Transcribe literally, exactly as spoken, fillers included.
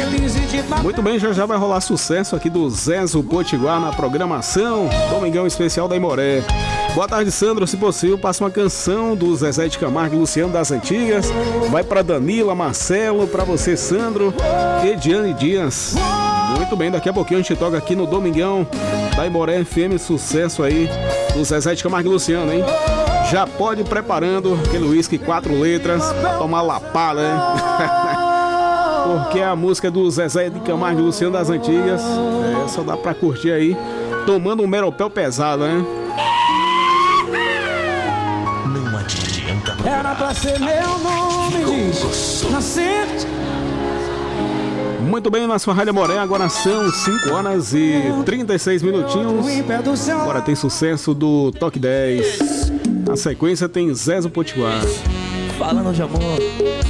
Muito bem, já já vai rolar sucesso aqui do Zezo Potiguar na programação Domingão Especial da Aimoré. Boa tarde, Sandro. Se possível, passa uma canção do Zezé de Camargo e Luciano das Antigas. Vai para Danila, Marcelo, para você, Sandro, Ediane Dias. Muito bem, daqui a pouquinho a gente toca aqui no Domingão da Aimoré F M. Sucesso aí do Zezé de Camargo e Luciano, hein? Já pode ir preparando aquele uísque quatro letras pra tomar lapada, né? Porque a música do Zezé de Camargo e Luciano das Antigas, é, só dá pra curtir aí tomando um meropel pesado, né? Não adianta. Era pra ser meu nome, diz. Nascer. Muito bem, na sua Rádio Moré, agora são cinco horas e trinta e seis minutinhos. Agora tem sucesso do Toque dez. Na sequência tem Zezo Potiguar. Falando de amor.